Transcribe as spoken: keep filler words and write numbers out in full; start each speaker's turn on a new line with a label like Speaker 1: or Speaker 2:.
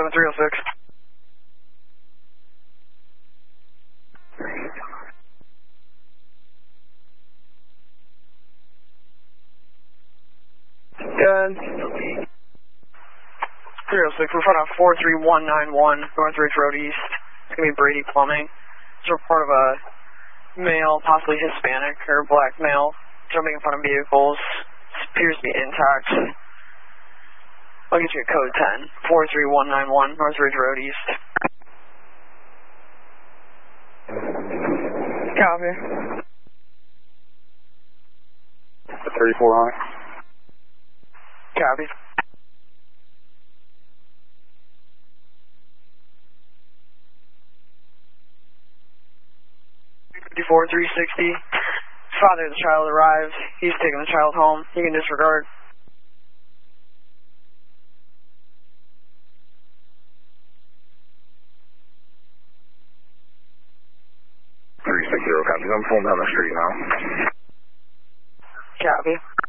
Speaker 1: seven three oh six. Good. three oh six, we're front on four three one nine one, North Ridge Road East. It's going to be Brady Plumbing. It's a report of a male, possibly Hispanic or black male, jumping in front of vehicles. It appears to be intact. I'll get you a code ten, four three one nine one, North Ridge Road East. Copy.
Speaker 2: thirty-four on it.
Speaker 1: Copy. fifty-four three sixty. Father of the child arrived. He's taking the child home. You can disregard.
Speaker 2: three six zero, copy. I'm pulling down the street now.
Speaker 1: Copy.